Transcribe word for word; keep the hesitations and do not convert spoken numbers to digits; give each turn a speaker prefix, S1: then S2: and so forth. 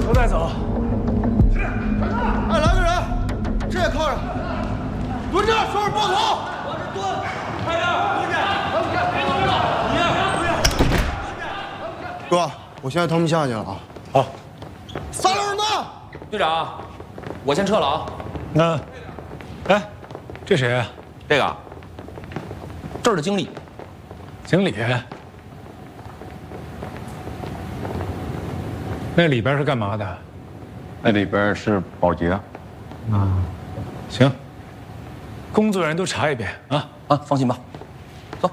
S1: 都带走。
S2: 是。哎，来个人，这也靠着，蹲这，双手抱头。往这蹲，快点，蹲着，别动了，你蹲着。哥，我现在他们下去了啊。
S1: 好。
S2: 三楼人呢？
S3: 队长，我先撤了啊。
S1: 那，哎，这谁啊？
S3: 这个，这儿的经理。
S1: 经理。那里边是干嘛的？
S4: 那里边是保洁。
S1: 啊，行。工作人员都查一遍啊
S3: 啊，放心吧。